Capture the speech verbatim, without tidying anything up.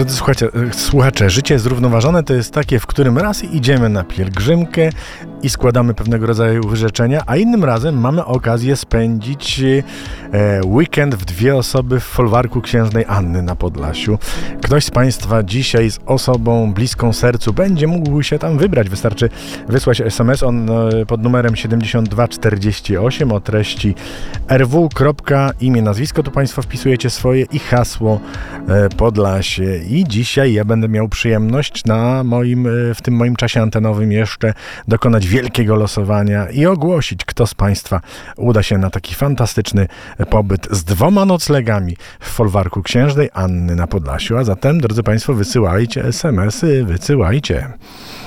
Drodzy słuchacze, słuchacze, życie zrównoważone to jest takie, w którym raz idziemy na pielgrzymkę i składamy pewnego rodzaju wyrzeczenia, a innym razem mamy okazję spędzić e, weekend w dwie osoby w folwarku księżnej Anny na Podlasiu. Ktoś z Państwa dzisiaj z osobą bliską sercu będzie mógł się tam wybrać. Wystarczy wysłać es em es on e, pod numerem siedemdziesiąt dwa czterdzieści osiem o treści er w. imię, nazwisko, tu Państwo wpisujecie swoje i hasło e, Podlasie. I dzisiaj ja będę miał przyjemność na moim, w tym moim czasie antenowym jeszcze dokonać wielkiego losowania i ogłosić, kto z Państwa uda się na taki fantastyczny pobyt z dwoma noclegami w folwarku księżnej Anny na Podlasiu. A zatem, drodzy Państwo, wysyłajcie es em esy, wysyłajcie.